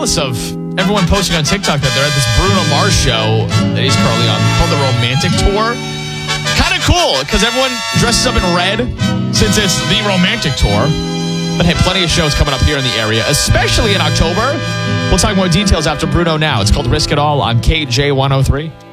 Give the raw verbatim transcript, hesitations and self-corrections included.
jealous of everyone posting on TikTok that they're at this Bruno Mars show that he's currently on called the Romantic Tour. Kind of cool because everyone dresses up in red since it's the Romantic Tour. But hey, plenty of shows coming up here in the area, especially in October. We'll talk more details after Bruno now. It's called Risk It All on K J one oh three.